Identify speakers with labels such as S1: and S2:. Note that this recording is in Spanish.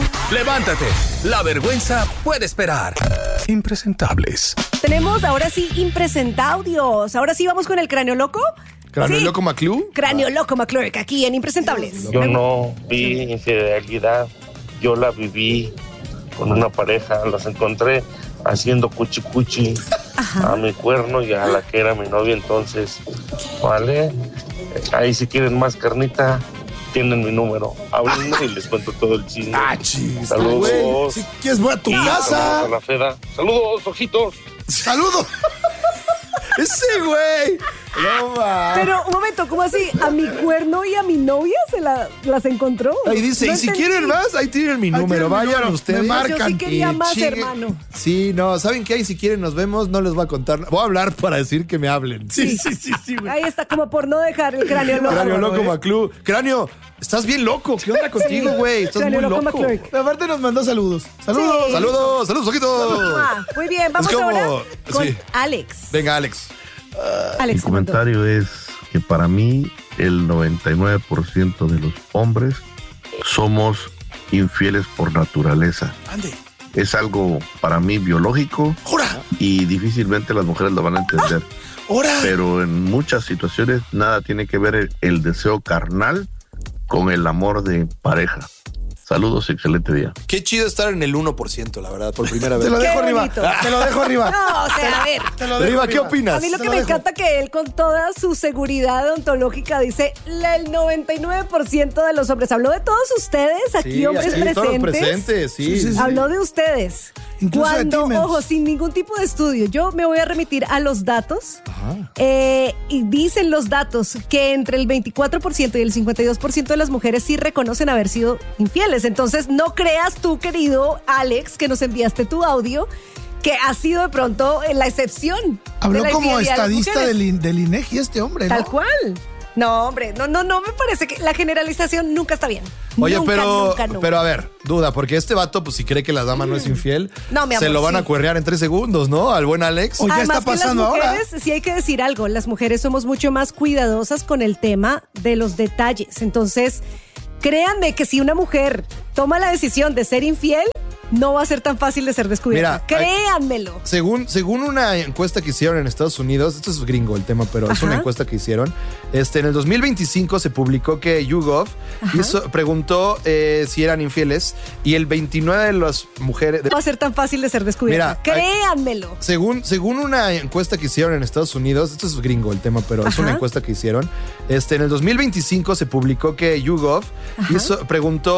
S1: Levántate, la vergüenza puede esperar. Impresentables.
S2: Tenemos ahora sí impresentaudios. Ahora sí vamos con el cráneo loco.
S3: ¿Cráneo
S2: Sí.
S3: loco McClure?
S2: Cráneo loco McClure, aquí en Impresentables.
S4: Yo no vi infidelidad, yo la viví con una pareja, los encontré haciendo cuchi a mi cuerno y a la que era mi novia entonces, ¿vale? Ahí si quieren más carnita, tienen mi número, háblenme y les cuento todo el chisme. Saludos.
S5: Si quieres, voy a tu
S4: Saludos
S5: casa.
S4: a la Feda. Saludos, ojitos.
S5: Saludos.
S3: ¡Ese güey! No va.
S2: Pero, un momento, ¿cómo así? ¿A mi cuerno y a mi novia las encontró?
S3: Ahí dice,
S2: No
S3: y si
S2: entendí.
S3: quieren más, ahí tienen mi número.
S5: tienen mi
S3: Vayan
S5: número.
S3: ustedes.
S5: Me marcan.
S2: Yo sí quería
S3: Y
S2: más,
S3: chingue-
S2: hermano.
S3: Sí, no, ¿saben qué? Ahí si quieren nos vemos, no les voy a contar. Voy a hablar para decir que me hablen.
S5: Sí, güey.
S2: Ahí está, como por no dejar el cráneo loco.
S3: Cráneo loco McClure. Cráneo, estás bien loco. ¿Qué onda contigo, güey? Estás
S2: Cráneo
S3: muy
S2: loco
S3: loco.
S2: McClure.
S5: Aparte nos mandó saludos. Saludos.
S2: Sí.
S3: Saludos, ojitos.
S2: Ah, muy bien, vamos
S3: Es como-
S2: ahora con
S3: sí.
S2: Alex.
S3: Venga, Alex.
S2: Alex,
S6: Mi comentario es que para mí el 99% de los hombres somos infieles por naturaleza.
S5: Ande.
S6: Es algo para mí biológico
S5: ¡Jura!
S6: y difícilmente las mujeres lo van a entender.
S5: ¡Hora!
S6: Pero en muchas situaciones nada tiene que ver el deseo carnal con el amor de pareja. Saludos y excelente día.
S3: Qué chido estar en el 1%, la verdad, por primera vez.
S5: Te lo
S2: Qué
S5: dejo arriba.
S2: bonito.
S5: Te lo dejo arriba.
S2: No, o sea, a ver.
S5: Te lo dejo
S3: Riva, ¿qué
S5: arriba.
S3: opinas?
S2: A mí lo
S5: Te
S2: que
S5: lo
S2: me
S5: dejo.
S2: encanta que él con toda su seguridad ontológica dice el 99% de los hombres. Habló de todos ustedes aquí,
S3: Sí,
S2: hombres
S3: aquí todos los
S2: presentes.
S3: presentes, sí.
S5: Sí, sí, sí.
S2: Habló de ustedes.
S5: Incluso de ti,
S2: Cuando,
S5: Mems.
S2: ojo, sin ningún tipo de estudio, yo me voy a remitir a los datos. Y dicen los datos que entre el 24% y el 52% de las mujeres sí reconocen haber sido infieles. Entonces, no creas tú, querido Alex, que nos enviaste tu audio, que ha sido de pronto la excepción.
S5: Habló
S2: de la
S5: como
S2: infidelidad de las
S5: estadista
S2: mujeres.
S5: del INEGI este hombre, ¿no?
S2: Tal cual. No, hombre, no me parece que la generalización nunca está bien.
S3: Oye,
S2: Nunca,
S3: pero
S2: nunca.
S3: a ver, duda, porque este vato, pues si cree que la dama no es infiel,
S2: No, mi amor,
S3: se lo van
S2: sí.
S3: a cuerrear en 3 segundos, ¿no? Al buen Alex.
S5: Oye, ya
S2: Además
S5: está
S2: que
S5: pasando
S2: las
S5: ahora.
S2: mujeres, sí hay que decir algo, las mujeres somos mucho más cuidadosas con el tema de los detalles. Entonces, créanme que si una mujer toma la decisión de ser infiel, no va a ser tan fácil de ser descubierta.
S3: Mira,
S2: Créanmelo.
S3: Según una encuesta que hicieron en Estados Unidos, esto es gringo el tema, pero es
S2: Ajá.
S3: una encuesta que hicieron. En el 2025 se publicó que YouGov preguntó si eran infieles y el 29 de las mujeres.
S2: No va a ser tan fácil de ser descubierta.
S3: Mira,
S2: Créanmelo.
S3: Según una encuesta que hicieron en Estados Unidos, esto es gringo el tema, pero es
S2: Ajá.
S3: una encuesta que hicieron. En el 2025 se publicó que YouGov preguntó